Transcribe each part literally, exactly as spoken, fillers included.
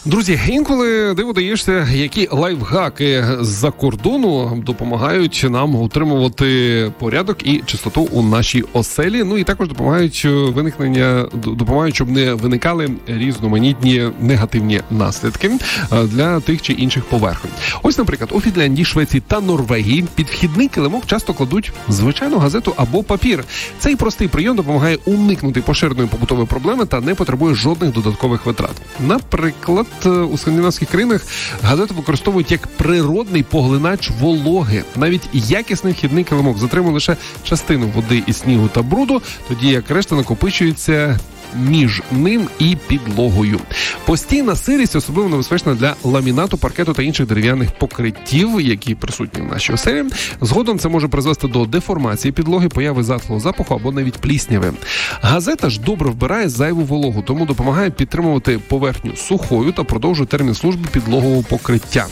Друзі, інколи диво даєшся, які лайфхаки з-за кордону допомагають нам утримувати порядок і чистоту у нашій оселі. Ну і також допомагають виникнення, допомагають, щоб не виникали різноманітні негативні наслідки для тих чи інших поверхонь. Ось, наприклад, у Фінляндії, Швеції та Норвегії під вхідний килимок часто кладуть звичайну газету або папір. Цей простий прийом допомагає уникнути поширеної побутової проблеми та не потребує жодних додаткових витрат. Наприклад, у скандинавських країнах газету використовують як природний поглинач вологи. Навіть якісний вхідний килимок затримує лише частину води і снігу та бруду, тоді як решта накопичується між ним і підлогою. Постійна сирість особливо небезпечна для ламінату, паркету та інших дерев'яних покриттів, які присутні в нашій оселі. Згодом це може призвести до деформації підлоги, появи затхлого запаху або навіть плісняви. Газета ж добре вбирає зайву вологу, тому допомагає підтримувати поверхню сухою та продовжує термін служби підлогового покриття.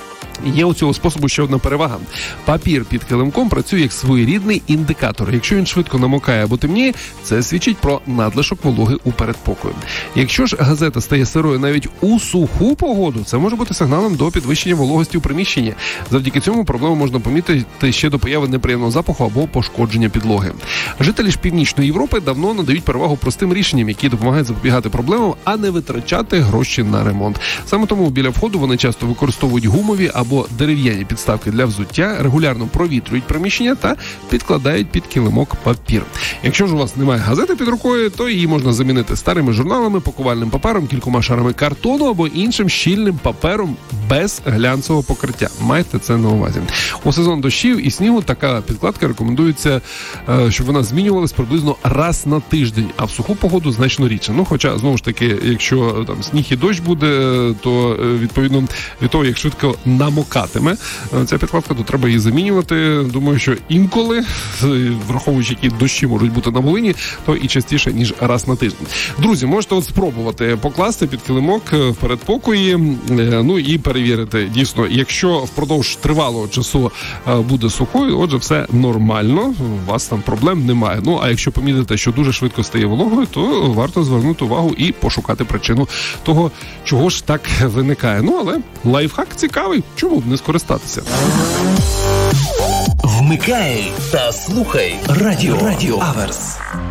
Є у цього способу ще одна перевага. Папір під килимком працює як своєрідний індикатор. Якщо він швидко намокає або темніє, це свідчить про надлишок вологи у передпокої. Якщо ж газета стає сирою навіть у суху погоду, це може бути сигналом до підвищення вологості у приміщенні. Завдяки цьому проблему можна помітити ще до появи неприємного запаху або пошкодження підлоги. Жителі ж Північної Європи давно надають перевагу простим рішенням, які допомагають запобігати проблемам, а не витрачати гроші на ремонт. Саме тому біля входу вони часто використовують гумові або або дерев'яні підставки для взуття, регулярно провітрюють приміщення та підкладають під килимок папір. Якщо ж у вас немає газети під рукою, то її можна замінити старими журналами, пакувальним папером, кількома шарами картону або іншим щільним папером без глянцевого покриття. Майте це на увазі. У сезон дощів і снігу така підкладка рекомендується, щоб вона змінювалась приблизно раз на тиждень, а в суху погоду значно рідше. Ну, хоча, знову ж таки, якщо там сніг і дощ буде, то відповідно від того, як швидко намокатиме ця підкладка, то треба її замінювати. Думаю, що інколи, враховуючи, які дощі можуть бути на Волині, то і частіше, ніж раз на тиждень. Друзі, можете от спробувати покласти під килимок в передпокої, ну і перевірити. Дійсно, якщо впродовж тривалого часу буде сухою, отже, все нормально, у вас там проблем немає. Ну, а якщо помітите, що дуже швидко стає вологою, то варто звернути увагу і пошукати причину того, чого ж так виникає. Ну, але лайфхак цікавий, чому б не скористатися? Вмикай та слухай Радіо, Радіо Аверс.